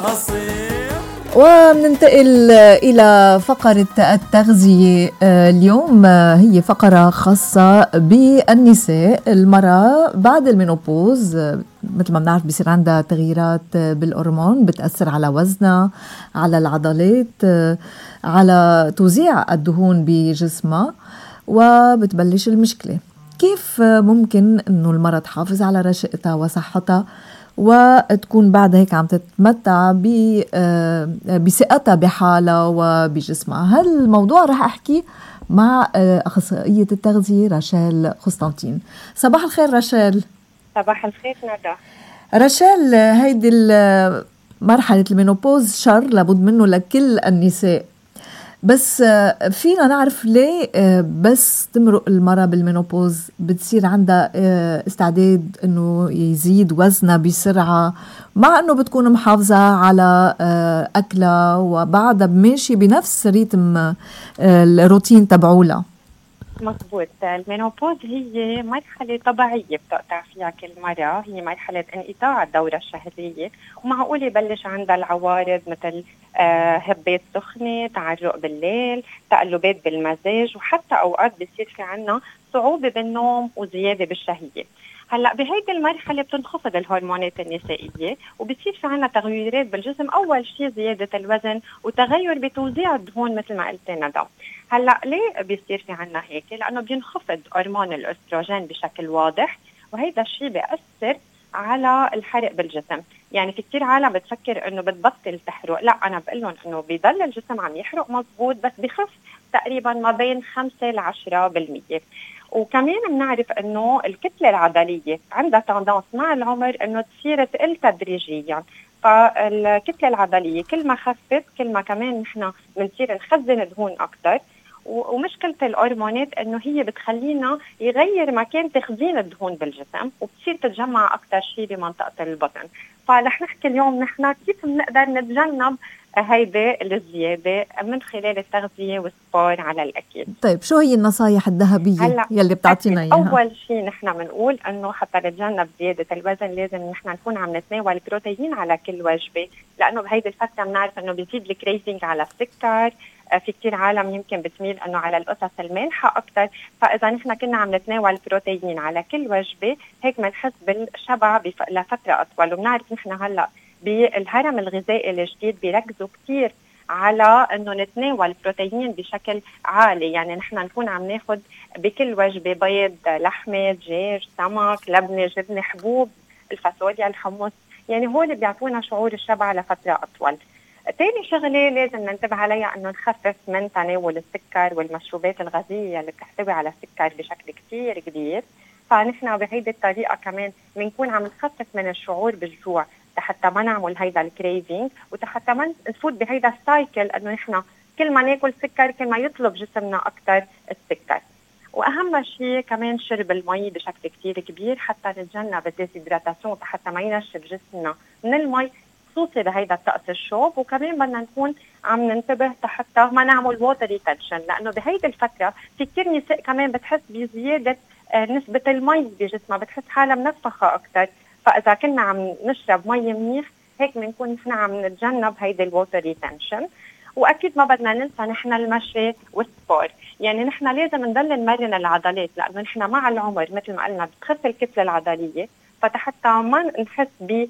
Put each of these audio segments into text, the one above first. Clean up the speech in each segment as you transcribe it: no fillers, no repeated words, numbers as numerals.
ومننتقل إلى فقرة التغذية. اليوم هي فقرة خاصة بالنساء. المرأة بعد المينوبوز مثل ما بنعرف بيصير عندها تغييرات بالهرمون بتأثر على وزنها، على العضلات، على توزيع الدهون بجسمها، وبتبلش المشكلة. كيف ممكن إنه المرأة تحافظ على رشاقتها وصحتها وتكون بعد هيك عم تتمتع بثقتها بحالها وبجسمها؟ هالموضوع رح أحكي مع أخصائية التغذية رشال قسطنطين. صباح الخير رشال. صباح الخير ندى. رشال، هيدي مرحلة المينوبوز شر لابد منه لكل النساء، بس فينا نعرف ليه بس تمرق المرأة بالمينوبوز بتصير عندها استعداد انه يزيد وزنها بسرعة، مع انه بتكون محافظة على اكلها وبعدها ماشي بنفس ريتم الروتين تبعولها؟ مضبوط. المينوبوز هي مرحلة طبيعية بتقطع فيها كل مرة، هي مرحلة انقطاع الدورة الشهرية، ومعقول يبلش عندها العوارض مثل هبات سخنة، تعرق بالليل، تقلبات بالمزاج، وحتى أوقات بيصير في عنا صعوبة بالنوم وزيادة بالشهية. هلا بهيدي المرحلة بتنخفض الهرمونات النسائية وبصير في عنا تغيرات بالجسم. أول شيء زيادة الوزن وتغير بتوزيع الدهون مثل ما قلت ندى. هلا ليه بيصير في عنا هيك؟ لأنه بينخفض هرمون الأستروجين بشكل واضح، وهيدا الشيء بيأثر على الحرق بالجسم. يعني في كتير عالم بتفكر انه بتبطل تحرق، لا انا بقول لهم انه بيضل الجسم عم يحرق مضبوط، بس بخف تقريبا ما بين 5 ل 10%. وكمان بنعرف انه الكتله العضليه عندها تندنس مع العمر انه تصير تقل تدريجيا. فالكتله العضليه كل ما خفت كل ما كمان نحن بنصير نخزن دهون اكثر. ومشكلة الهرمونات انه هي بتخلينا يغير مكان تخزين الدهون بالجسم، وبتصير تتجمع اكثر شيء بمنطقة البطن. فرح نحكي اليوم نحن كيف بنقدر نتجنب هيدي الزيادة من خلال التغذية والسبور على الأكل. طيب شو هي النصايح الذهبية يلي بتعطينا إياها؟ أول شيء نحن بنقول أنه حتى نتجنب زيادة الوزن لازم نحن نكون عم نتناول بروتين على كل وجبة، لأنه بهيدي الفترة بنعرف أنه بيزيد الكريفينج على السكر. في كتير عالم يمكن بتميل أنه على القصص المالحة أكتر. فإذا نحن كنا عم نتناول بروتين على كل وجبة هيك بنحس بالشبع لفترة أطول. وبنعرف نحن هلأ بالهرم الغذائي الجديد بيركزوا كتير على انه نتناول بروتين بشكل عالي، يعني نحن نكون عم ناخذ بكل وجبه بيض، لحمه، دجاج، سمك، لبنه، جبنه، حبوب، الفاصوليا، الحمص. يعني هول بيعطونا شعور الشبع لفتره اطول. تاني شغله لازم ننتبه عليها انه نخفف من تناول السكر والمشروبات الغازيه اللي بتحتوي على السكر بشكل كتير كبير. فنحن بهيدي الطريقه كمان بنكون عم نخفف من الشعور بالجوع حتى ما نعمل هيدا الكريفينج، وحتى ما نفوت بهيدا السايكل انه نحن كل ما ناكل سكر كل ما يطلب جسمنا اكثر السكر. واهم شيء كمان شرب المي بشكل كتير كبير حتى نتجنب الديزيدراتاسيون، حتى ما ينشف جسمنا من المي، خصوصي بهيدا الطقس الشوب. وكمان بدنا نكون عم ننتبه حتى ما نعمل ووتر ريتنشن، لانه بهيدي الفتره في كثير نساء كمان بتحس بزياده نسبه المي بجسمها، بتحس حالها منفخه اكثر. فاذا كنا عم نشرب مي منيح هيك بنكون نحن عم نتجنب هيدي الووتر ريتنشن. واكيد ما بدنا ننسى نحن المشي والسبور. يعني نحن لازم نضل نمرن العضلات، لانه نحن مع العمر مثل ما قلنا بتخف الكتله العضليه، فحتى ما نحس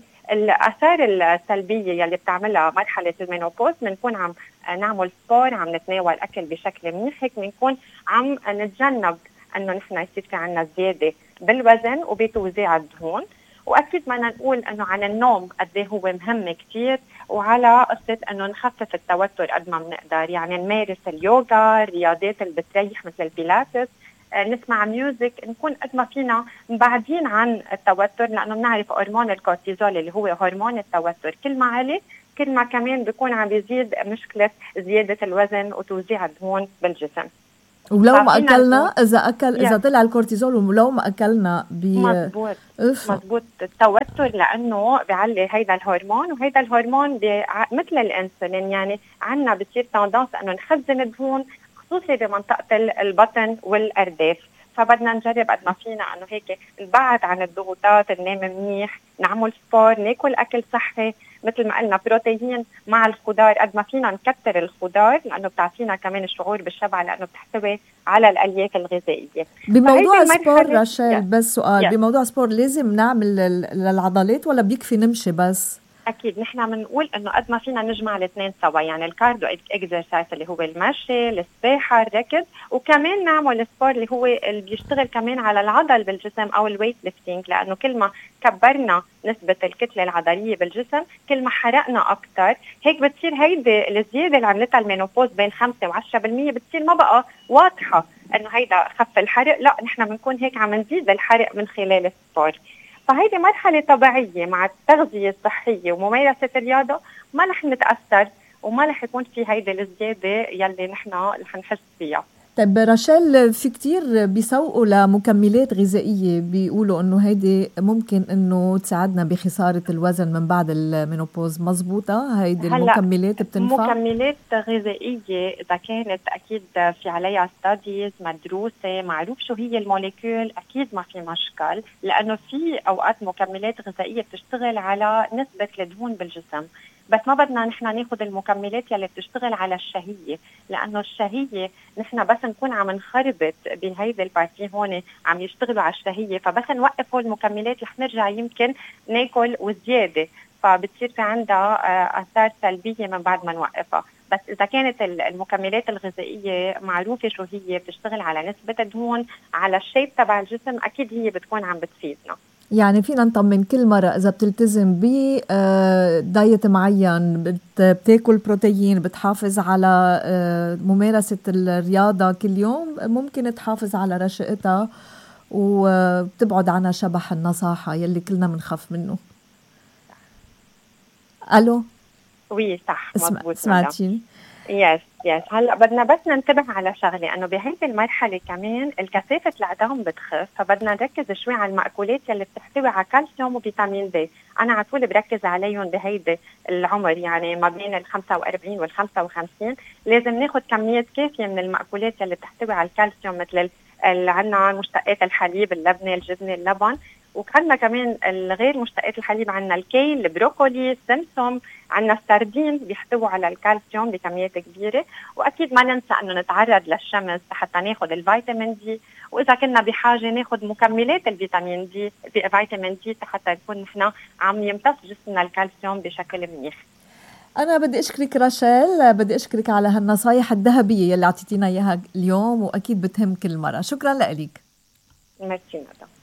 بالاثار السلبيه يلي بتعملها مرحله المينوبوز بنكون عم نعمل سبور، عم نتناول اكل بشكل منيح، هيك بنكون عم نتجنب انه نحن يصير في عنا زياده بالوزن وبتوزيع الدهون. واكيد بدنا نقول انه على النوم قد ايه هو مهم كثير، وعلى قصه انه نخفف التوتر قد ما بنقدر. يعني نمارس اليوغا، الرياضات اللي بتريح مثل البيلاتس، نسمع ميوزك، نكون قد ما فينا مبعدين عن التوتر، لانه بنعرف هرمون الكورتيزول اللي هو هرمون التوتر كل ما علي كل ما كمان بيكون عم بيزيد مشكله زياده الوزن وتوزيع الدهون بالجسم. ولو ما اكلنا اذا طلع الكورتيزول ولو ما اكلنا مزبوط مزبوط التوتر، لانه بيعلي هيدا الهرمون، وهيدا الهرمون مثل الانسولين، يعني عنا بصير تندنس انه نخزن دهون خصوصي بمنطقه البطن والارداف. فبدنا نجرب قد ما فينا انه هيك نبعد عن الضغوطات، ننام منيح، نعمل سبور، ناكل اكل صحي مثل ما قلنا، بروتين مع الخضار قد ما فينا نكتر الخضار لانه بتعطينا كمان الشعور بالشبع لانه بتحتوي على الالياف الغذائيه. بموضوع سبور رشال بس سؤال، بموضوع سبور لازم نعمل للعضلات ولا بيكفي نمشي بس؟ اكيد نحن بنقول انه قد ما فينا نجمع الاثنين سوا، يعني الكارديو اكزرسايز اللي هو المشي، السباحه، الركض، وكمان نعمل سبور اللي هو اللي بيشتغل كمان على العضل بالجسم او الويت ليفتنج، لانه كل ما كبرنا نسبه الكتله العضليه بالجسم كل ما حرقنا اكثر. هيك بتصير هيدي الزياده اللي عملتها المينوبوز بين 5 و10% بتصير ما بقى واضحه انه هيدا خف الحرق، لا نحن بنكون هيك عم نزيد الحرق من خلال السبور. فهيدي مرحلة طبيعية مع التغذية الصحية وممارسة الرياضة، ما رح نتأثر وما رح يكون في هيدي الزيادة يلي نحن رح نحس فيها. طيب رشال، في كتير بيسوقوا لمكملات غذائية بيقولوا انه هيدي ممكن انه تساعدنا بخسارة الوزن من بعد المينوبوز، مظبوطة؟ هيدي المكملات بتنفع؟ مكملات غذائية إذا كانت أكيد في عليها ستاديز مدروسة، معروف شو هي الموليكول، أكيد ما في مشكل، لأنه في أوقات مكملات غذائية بتشتغل على نسبة الدهون بالجسم، بس ما بدنا نحن ناخد المكملات يلي بتشتغل على الشهية، لأنه الشهية نحن بس نكون عم نخربط بهيدي البارتي هون عم يشتغلوا على الشهية، فبس نوقف هول المكملات رح نرجع يمكن ناكل وزيادة، فبتصير في عندها آثار سلبية من بعد ما نوقفها. بس إذا كانت المكملات الغذائية معروفة شو هي، بتشتغل على نسبة الدهون، على الشيب تبع الجسم، أكيد هي بتكون عم بتفيدنا. يعني فينا نطمن كل مرة إذا بتلتزم بدايت معين، بتاكل بروتين، بتحافظ على ممارسة الرياضة كل يوم، ممكن تحافظ على رشقتها وبتبعد عنها شبح النصاحة يلي كلنا منخاف منه. ألو؟ وي صح، مضبوط. سمعتيني؟ يس هلا بدنا بس ننتبه على شغله، انه بهيدي المرحله كمان الكثافه العظام بتخف، فبدنا نركز شوي على المأكولات يلي بتحتوي على كالسيوم وفيتامين د. انا على طول بركز عليهم بهيدي العمر، يعني ما بين ال 45 وال 55 لازم ناخذ كميات كافيه من المأكولات يلي بتحتوي على الكالسيوم، مثل عندنا مشتقات الحليب، اللبنه، الجبنه، اللبن، وعندنا كمان الغير مشتقات الحليب، عندنا الكيل، البروكولي، السمسم، عندنا السردين بيحتووا على الكالسيوم بكميات كبيرة. وأكيد ما ننسى أنه نتعرض للشمس حتى ناخد الفيتامين دي، وإذا كنا بحاجة ناخد مكملات الفيتامين دي، فيتامين دي، حتى نكون نحن عم يمتص جسمنا الكالسيوم بشكل منيح. أنا بدي أشكرك رشال، بدي أشكرك على هالنصايح الذهبية يلي عطيتينا إياها اليوم، وأكيد بتهم كل مرة. شكرا لك. ميرسي ندى.